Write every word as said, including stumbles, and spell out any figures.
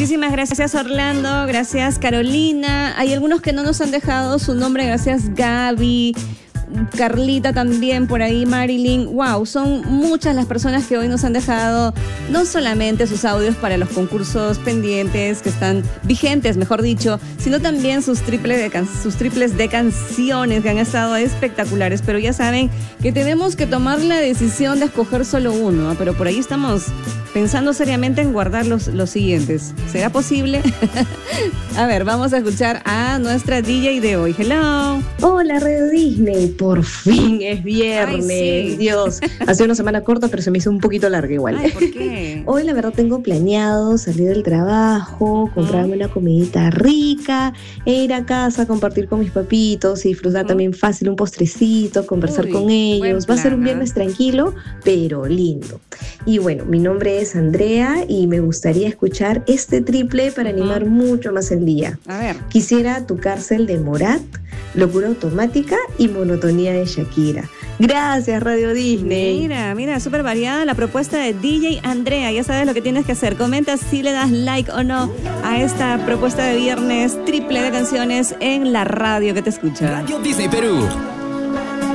Muchísimas gracias, Orlando. Gracias, Carolina. Hay algunos que no nos han dejado su nombre. Gracias, Gaby. Carlita también por ahí, Marilyn. Wow, son muchas las personas que hoy nos han dejado no solamente sus audios para los concursos pendientes que están vigentes, mejor dicho, sino también sus triples de, can sus triples de canciones que han estado espectaculares. Pero ya saben que tenemos que tomar la decisión de escoger solo uno, ¿eh? Pero por ahí estamos pensando seriamente en guardar los, los siguientes. ¿Será posible? A ver, vamos a escuchar a nuestra D J de hoy. Hello. Hola, Radio Disney. Por fin es viernes. Ay, sí. Dios, hace una semana corta, pero se me hizo un poquito larga igual. Ay, ¿por qué? Hoy la verdad tengo planeado salir del trabajo, comprarme una comidita rica, e ir a casa, compartir con mis papitos y disfrutar uh-huh. también fácil un postrecito, conversar Uy, con ellos. Va a ser un viernes tranquilo, pero lindo. Y bueno, mi nombre es Andrea y me gustaría escuchar este triple para uh-huh. animar mucho más el día. A ver. Quisiera Tu Cárcel de Morat, Locura Automática y Monotonía de Shakira. Gracias, Radio Disney. Mira, mira, súper variada la propuesta de D J Andrea. Ya sabes lo que tienes que hacer. Comenta si le das like o no a esta propuesta de viernes triple de canciones en la radio que te escucha. Radio Disney Perú.